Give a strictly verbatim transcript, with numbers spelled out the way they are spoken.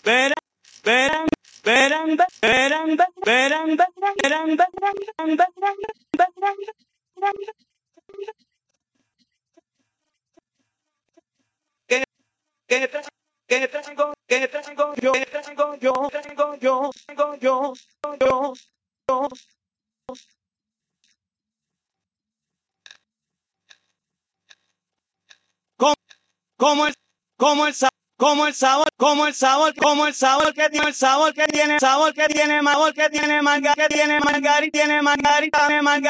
verán, verán, verán, verán, verán, verán, verán, verán, verán, que que que tengo que tengo yo que tengo yo tengo yo tengo yo yo yo como como el como el como el sabor, como el sabor, como el sabor que tiene el sabor que tiene, sabor que tiene, sabor que tiene, manga que tiene, margarita, tiene margarita, tiene margarita.